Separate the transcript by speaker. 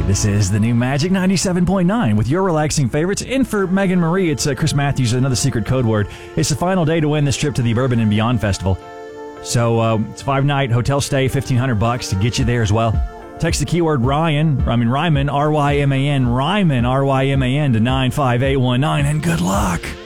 Speaker 1: This is the new Magic 97.9 with your relaxing favorites. In for Megan Marie, it's Chris Matthews, another secret code word. It's the final day to win this trip to the Bourbon and Beyond Festival. So it's a 5-night hotel stay, $1,500 to get you there as well. Text the keyword Ryman, R-Y-M-A-N, Ryman, R-Y-M-A-N to 95819, and good luck.